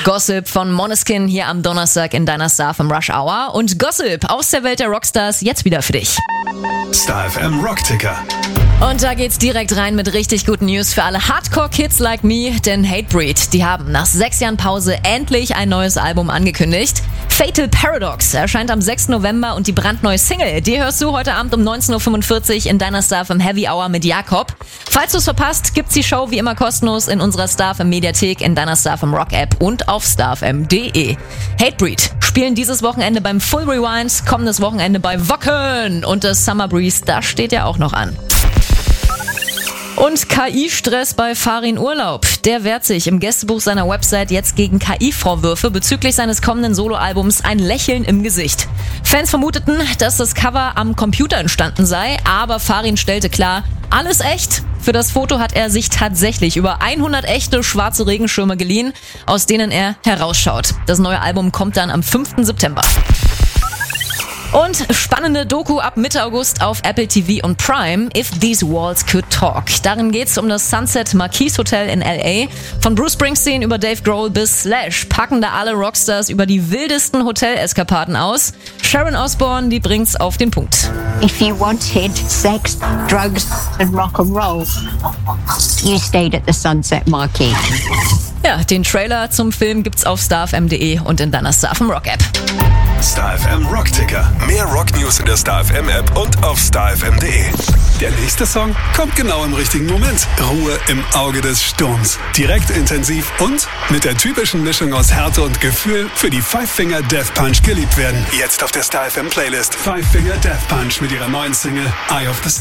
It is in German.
Gossip von Måneskin hier am Donnerstag in deiner Star FM Rush Hour. Und Gossip aus der Welt der Rockstars jetzt wieder für dich. Star FM Rockticker. Und da geht's direkt rein mit richtig guten News für alle Hardcore-Kids like me, denn Hatebreed, die haben nach 6 Jahren Pause endlich ein neues Album angekündigt. Fatal Paradox erscheint am 6. November und die brandneue Single, die hörst du heute Abend um 19.45 Uhr in deiner Star FM Heavy Hour mit Jakob. Falls du es verpasst, gibt's die Show wie immer kostenlos in unserer Star FM Mediathek, in deiner Star FM Rock App und auf starfm.de. Hatebreed spielen dieses Wochenende beim Full Rewind, kommendes Wochenende bei Wacken und das Summer Breeze, das steht ja auch noch an. Und KI-Stress bei Farin Urlaub. Der wehrt sich im Gästebuch seiner Website jetzt gegen KI-Vorwürfe bezüglich seines kommenden Soloalbums Ein Lächeln im Gesicht. Fans vermuteten, dass das Cover am Computer entstanden sei, aber Farin stellte klar, alles echt. Für das Foto hat er sich tatsächlich über 100 echte schwarze Regenschirme geliehen, aus denen er herausschaut. Das neue Album kommt dann am 5. September. Und spannende Doku ab Mitte August auf Apple TV und Prime, If These Walls Could Talk. Darin geht's um das Sunset Marquis Hotel in L.A. Von Bruce Springsteen über Dave Grohl bis Slash packen da alle Rockstars über die wildesten Hotel-Eskapaden aus. Sharon Osbourne, die bringt's auf den Punkt. If you wanted sex, drugs and rock and roll, you stayed at the Sunset Marquis. Ja, den Trailer zum Film gibt's auf starfm.de und in deiner Star FM Rock App. Star FM Rockticker. Mehr Rocknews in der Star FM App und auf starfm.de. Der nächste Song kommt genau im richtigen Moment. Ruhe im Auge des Sturms. Direkt, intensiv und mit der typischen Mischung aus Härte und Gefühl für die Five Finger Death Punch geliebt werden. Jetzt auf der Star FM Playlist. Five Finger Death Punch mit ihrer neuen Single Eye of the